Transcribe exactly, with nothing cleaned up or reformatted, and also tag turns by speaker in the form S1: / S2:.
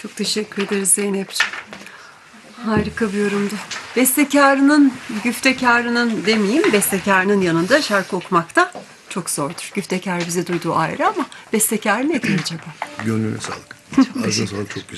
S1: Çok teşekkür ederiz Zeynep'ciğim. Harika bir yorumdu. Bestekarının, güftekarının demeyeyim, bestekarının yanında şarkı okumak da çok zordur. Güftekar bize duyduğu ayrı ama bestekar ne diyor acaba?
S2: Gönlüne sağlık. Ağzına sağlık, çok güzel.